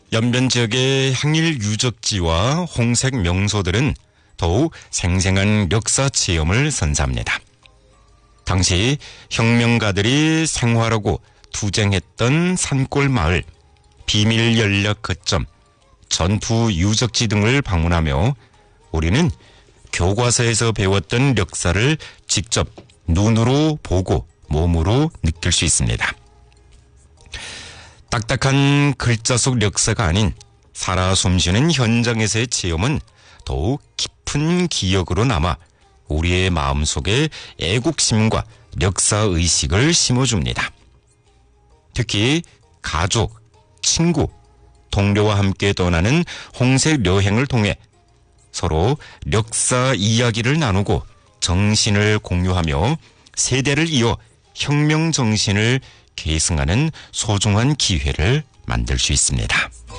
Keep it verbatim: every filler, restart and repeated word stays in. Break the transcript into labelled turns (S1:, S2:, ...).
S1: 연변 지역의 항일 유적지와 홍색 명소들은 더욱 생생한 역사 체험을 선사합니다. 당시 혁명가들이 생활하고 투쟁했던 산골 마을, 비밀 연락 거점, 전투 유적지 등을 방문하며 우리는 교과서에서 배웠던 역사를 직접 눈으로 보고 몸으로 느낄 수 있습니다. 딱딱한 글자 속 역사가 아닌 살아 숨쉬는 현장에서의 체험은 더욱 깊은 기억으로 남아 우리의 마음속에 애국심과 역사의식을 심어줍니다. 특히 가족, 친구, 동료와 함께 떠나는 홍색 여행을 통해 서로 역사 이야기를 나누고 정신을 공유하며 세대를 이어 혁명 정신을 계승하는 소중한 기회를 만들 수 있습니다.